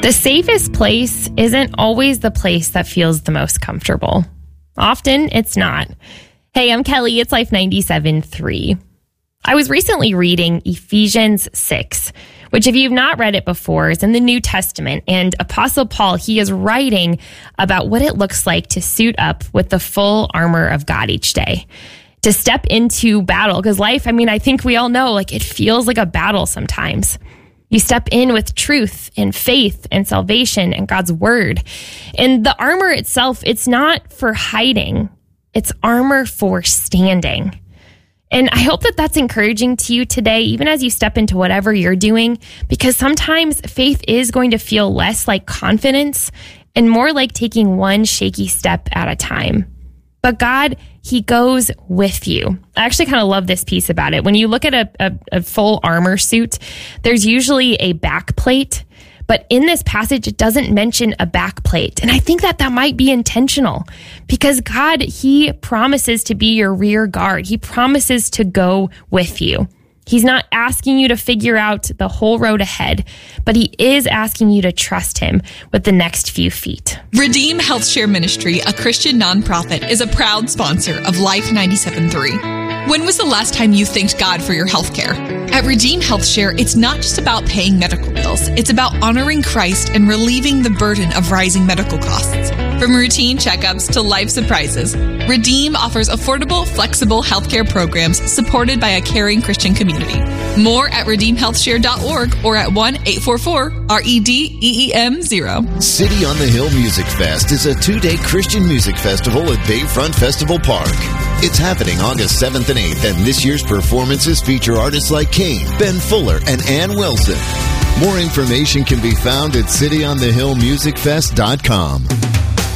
The safest place isn't always the place that feels the most comfortable. Often, it's not. Hey, I'm Kelly. It's Life 97.3. I was recently reading Ephesians 6, which if you've not read it before, is in the New Testament. And Apostle Paul, he is writing about what it looks like to suit up with the full armor of God each day. To step into battle. Because life, I think we all know, it feels like a battle sometimes. You step in with truth and faith and salvation and God's word. And the armor itself, it's not for hiding. It's armor for standing. And I hope that that's encouraging to you today, even as you step into whatever you're doing, because sometimes faith is going to feel less like confidence and more like taking one shaky step at a time. But God, he goes with you. I actually kind of love this piece about it. When you look at a full armor suit, there's usually a back plate. But in this passage, it doesn't mention a back plate. And I think that might be intentional because God, he promises to be your rear guard. He promises to go with you. He's not asking you to figure out the whole road ahead, but he is asking you to trust him with the next few feet. Redeem Health Share Ministry, a Christian nonprofit, is a proud sponsor of Life 97.3. When was the last time you thanked God for your health care? At Redeem Health Share, it's not just about paying medical bills. It's about honoring Christ and relieving the burden of rising medical costs. From routine checkups to life surprises, Redeem offers affordable, flexible healthcare programs supported by a caring Christian community. More at redeemhealthshare.org or at 1-844-REDEEM0. City on the Hill Music Fest is a 2-day Christian music festival at Bayfront Festival Park. It's happening August 7th and 8th, and this year's performances feature artists like Kane, Ben Fuller, and Ann Wilson. More information can be found at cityonthehillmusicfest.com.